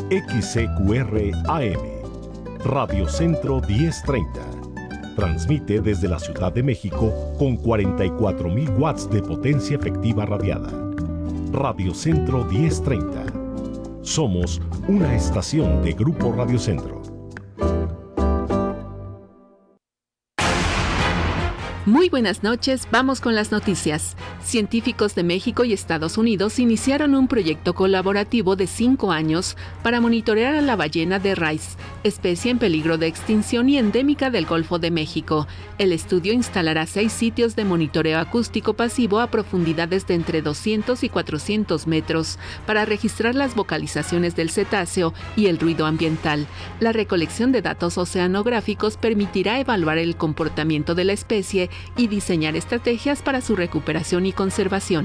XCQR AM, Radio Centro 1030. Transmite desde la Ciudad de México con 44.000 watts de potencia efectiva radiada. Radio Centro 1030. Somos una estación de Grupo Radio Centro. Muy buenas noches, vamos con las noticias. Científicos de México y Estados Unidos iniciaron un proyecto colaborativo de 5 años para monitorear a la ballena de Rice, especie en peligro de extinción y endémica del Golfo de México. El estudio instalará 6 sitios de monitoreo acústico pasivo a profundidades de entre 200 y 400 metros para registrar las vocalizaciones del cetáceo y el ruido ambiental. La recolección de datos oceanográficos permitirá evaluar el comportamiento de la especie y diseñar estrategias para su recuperación y conservación.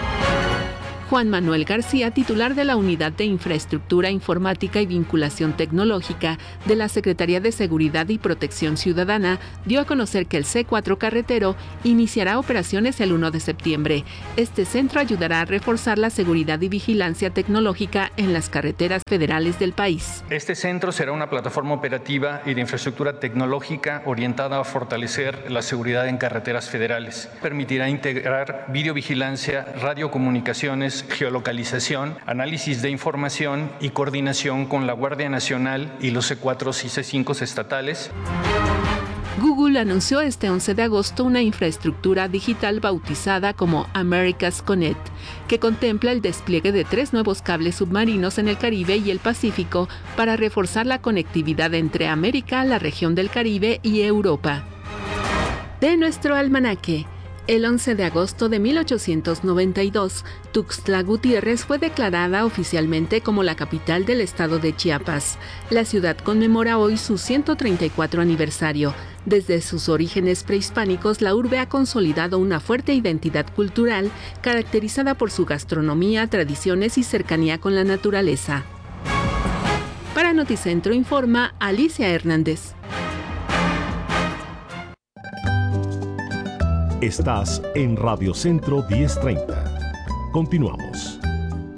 Juan Manuel García, titular de la Unidad de Infraestructura Informática y Vinculación Tecnológica de la Secretaría de Seguridad y Protección Ciudadana, dio a conocer que el C4 carretero iniciará operaciones el 1 de septiembre. Este centro ayudará a reforzar la seguridad y vigilancia tecnológica en las carreteras federales del país. Este centro será una plataforma operativa y de infraestructura tecnológica orientada a fortalecer la seguridad en carreteras federales. Permitirá integrar videovigilancia, radiocomunicaciones, geolocalización, análisis de información y coordinación con la Guardia Nacional y los C4 y C5 estatales. Google anunció este 11 de agosto una infraestructura digital bautizada como America's Connect, que contempla el despliegue de 3 nuevos cables submarinos en el Caribe y el Pacífico para reforzar la conectividad entre América, la región del Caribe y Europa. De nuestro almanaque. El 11 de agosto de 1892, Tuxtla Gutiérrez fue declarada oficialmente como la capital del estado de Chiapas. La ciudad conmemora hoy su 134 aniversario. Desde sus orígenes prehispánicos, la urbe ha consolidado una fuerte identidad cultural caracterizada por su gastronomía, tradiciones y cercanía con la naturaleza. Para Noticentro informa Alicia Hernández. Estás en Radio Centro 1030. Continuamos.